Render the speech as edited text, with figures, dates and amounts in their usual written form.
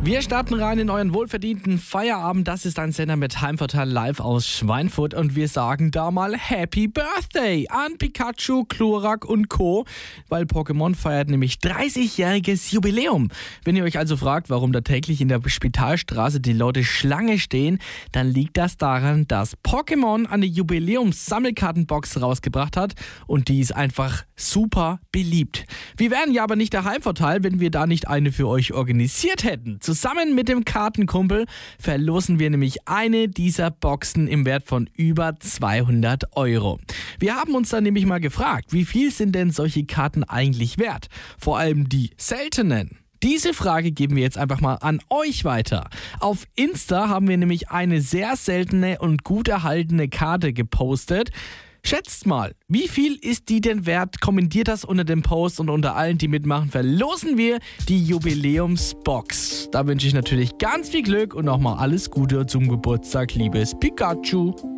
Wir starten rein in euren wohlverdienten Feierabend. Das ist ein Sender mit Heimvorteil live aus Schweinfurt und wir sagen da mal Happy Birthday an Pikachu, Glurak und Co., weil Pokémon feiert nämlich 30-jähriges Jubiläum. Wenn ihr euch also fragt, warum da täglich in der Spitalstraße die Leute Schlange stehen, dann liegt das daran, dass Pokémon eine Jubiläums-Sammelkartenbox rausgebracht hat und die ist einfach super beliebt. Wir wären ja aber nicht der Heimvorteil, wenn wir da nicht eine für euch organisiert hätten. Zusammen mit dem Kartenkumpel verlosen wir nämlich eine dieser Boxen im Wert von über 200 Euro. Wir haben uns dann nämlich mal gefragt, wie viel sind denn solche Karten eigentlich wert? Vor allem die seltenen. Diese Frage geben wir jetzt einfach mal an euch weiter. Auf Insta haben wir nämlich eine sehr seltene und gut erhaltene Karte gepostet. Schätzt mal, wie viel ist die denn wert? Kommentiert das unter dem Post und unter allen, die mitmachen, verlosen wir die Jubiläumsbox. Da wünsche ich natürlich ganz viel Glück und nochmal alles Gute zum Geburtstag, liebes Pikachu.